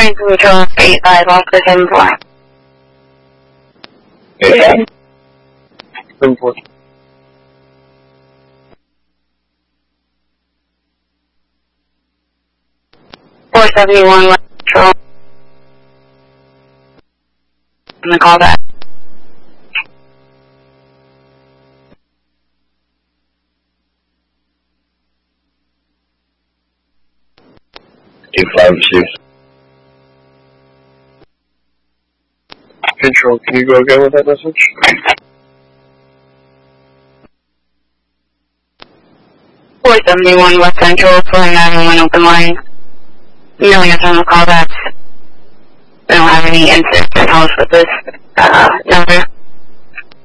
Train Control 85 off the 10-4. Yeah. 10-4. .471 West Control. I'm gonna call back. Control, can you go again with that message? .471 West Central, 491 open line. No answer on the callbacks. I don't have any incidents at house with this number.